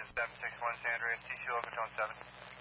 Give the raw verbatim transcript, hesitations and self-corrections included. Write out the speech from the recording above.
seven six one San Andreas, T C local tone seven.